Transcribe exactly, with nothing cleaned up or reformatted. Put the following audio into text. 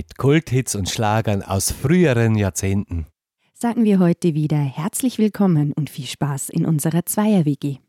mit Kulthits und Schlagern aus früheren Jahrzehnten. Sagen wir heute wieder herzlich willkommen und viel Spaß in unserer Zweier-W G.